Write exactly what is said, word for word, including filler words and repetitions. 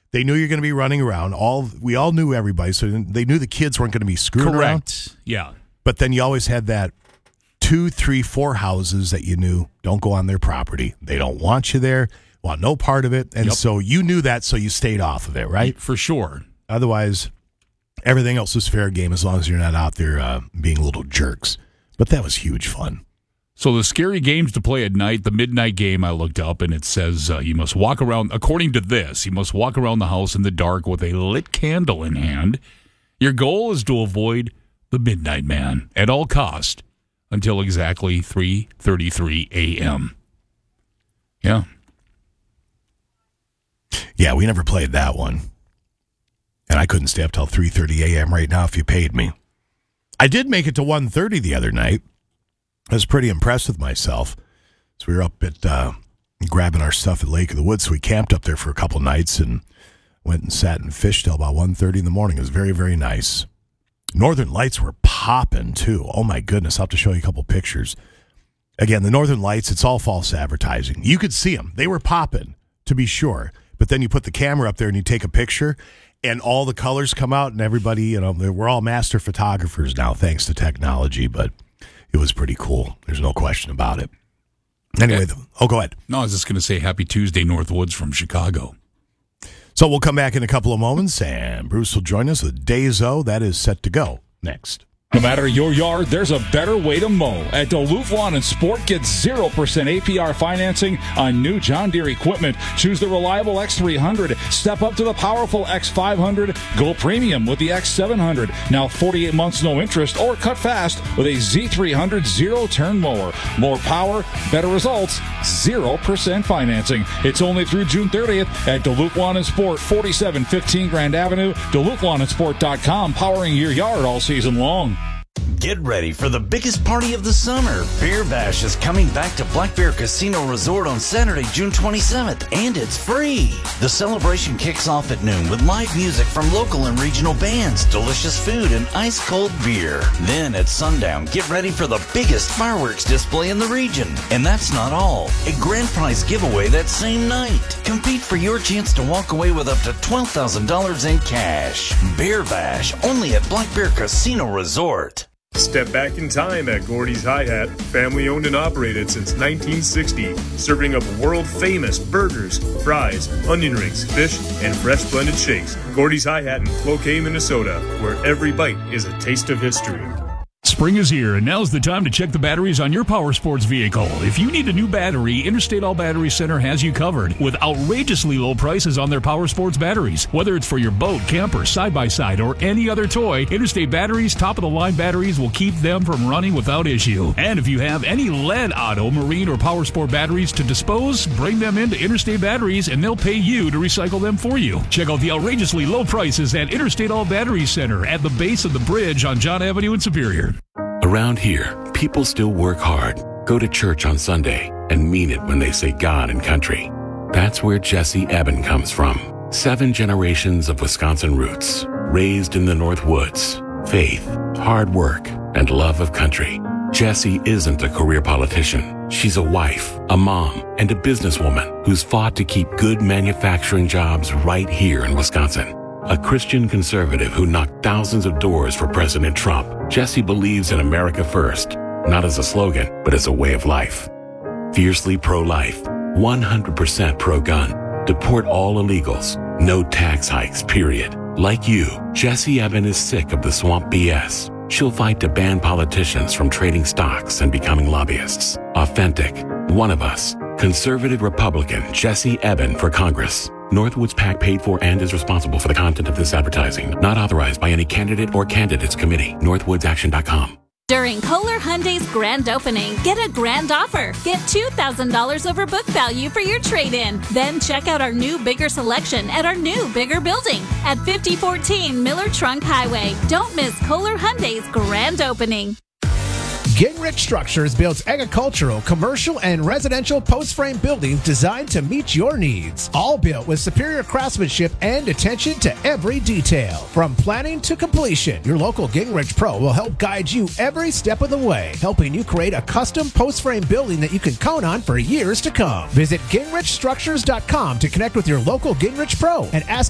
They knew you're going to be running around. All we all knew everybody, so they knew the kids weren't going to be screwing around. Correct. Yeah. But then you always had that two, three, four houses that you knew don't go on their property. They don't want you there, want no part of it. And Yep. so you knew that, so you stayed off of it, right? For sure. Otherwise, everything else was fair game as long as you're not out there uh, being little jerks. But that was huge fun. So the scary games to play at night, the midnight game I looked up, and it says uh, you must walk around, according to this, you must walk around the house in the dark with a lit candle in hand. Your goal is to avoid the midnight man at all cost until exactly three thirty-three a.m. Yeah. Yeah, we never played that one. And I couldn't stay up till three thirty a.m. right now if you paid me. I did make it to one thirty the other night. I was pretty impressed with myself. So we were up at uh, grabbing our stuff at Lake of the Woods. So we camped up there for a couple nights and went and sat and fished till about one thirty in the morning. It was very, very nice. Northern Lights were popping, too. Oh, my goodness. I'll have to show you a couple pictures. Again, the Northern Lights, it's all false advertising. You could see them. They were popping, to be sure. But then you put the camera up there and you take a picture, and all the colors come out, and everybody, you know, we're all master photographers now, thanks to technology. But it was pretty cool. There's no question about it. Anyway, the, oh, go ahead. No, I was just going to say happy Tuesday, Northwoods from Chicago. So we'll come back in a couple of moments, and Bruce will join us with Days-O. That is set to go next. No matter your yard, there's a better way to mow. At Duluth Lawn and Sport, get zero percent A P R financing on new John Deere equipment. Choose the reliable X three hundred. Step up to the powerful X five hundred. Go premium with the X seven hundred. Now forty-eight months no interest, or cut fast with a Z three hundred zero-turn mower. More power, better results, zero percent financing. It's only through June thirtieth at Duluth Lawn and Sport, forty-seven fifteen Grand Avenue, Duluth Lawn and Sport dot com, powering your yard all season long. Get ready for the biggest party of the summer. Beer Bash is coming back to Black Bear Casino Resort on Saturday, June twenty-seventh, and it's free. The celebration kicks off at noon with live music from local and regional bands, delicious food, and ice-cold beer. Then at sundown, get ready for the biggest fireworks display in the region. And that's not all. A grand prize giveaway that same night. Compete for your chance to walk away with up to twelve thousand dollars in cash. Beer Bash, only at Black Bear Casino Resort. Step back in time at Gordy's Hi-Hat, family owned and operated since nineteen sixty, serving up world-famous burgers, fries, onion rings, fish, and fresh blended shakes. Gordy's Hi-Hat in Cloquet, Minnesota, where every bite is a taste of history. Spring is here, and now's the time to check the batteries on your power sports vehicle. If you need a new battery, Interstate All Battery Center has you covered with outrageously low prices on their power sports batteries. Whether it's for your boat, camper, side-by-side, or any other toy, Interstate Batteries' top-of-the-line batteries will keep them from running without issue. And if you have any lead, auto, marine, or power sport batteries to dispose, bring them into Interstate Batteries, and they'll pay you to recycle them for you. Check out the outrageously low prices at Interstate All Battery Center at the base of the bridge on John Avenue in Superior. Around here, people still work hard, go to church on Sunday, and mean it when they say God and country. That's where Jesse Eben comes from. Seven generations of Wisconsin roots, raised in the North Woods. Faith, hard work, and love of country. Jessie isn't a career politician. She's a wife, a mom, and a businesswoman who's fought to keep good manufacturing jobs right here in Wisconsin. A Christian conservative who knocked thousands of doors for President Trump, Jessie believes in America first, not as a slogan, but as a way of life. Fiercely pro-life, one hundred percent pro-gun, deport all illegals, no tax hikes, period. Like you, Jessie Eben is sick of the swamp B S. She'll fight to ban politicians from trading stocks and becoming lobbyists. Authentic, one of us, conservative Republican Jessie Eben for Congress. Northwoods PAC paid for and is responsible for the content of this advertising. Not authorized by any candidate or candidates committee. Northwoods Action dot com. During Kohler Hyundai's grand opening, get a grand offer. Get two thousand dollars over book value for your trade-in. Then check out our new bigger selection at our new bigger building at fifty fourteen Miller Trunk Highway. Don't miss Kohler Hyundai's grand opening. Gingrich Structures builds agricultural, commercial, and residential post-frame buildings designed to meet your needs. All built with superior craftsmanship and attention to every detail. From planning to completion, your local Gingrich Pro will help guide you every step of the way, helping you create a custom post-frame building that you can count on for years to come. Visit Gingrich Structures dot com to connect with your local Gingrich Pro and ask